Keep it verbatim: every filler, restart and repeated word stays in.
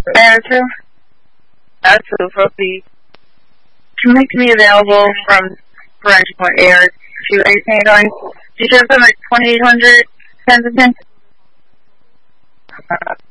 Air two. That's two for B. Can make me available from French Point Air to eighteen going. You should have been like twenty-eight hundred Kensington.